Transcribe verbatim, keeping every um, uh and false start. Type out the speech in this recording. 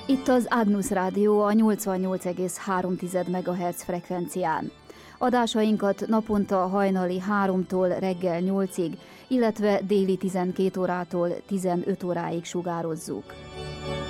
Itt az Agnus Rádió a nyolcvannyolc egész három megahertz frekvencián. Adásainkat naponta hajnali háromtól reggel nyolcig, illetve déli tizenkét órától tizenöt óráig sugározzuk.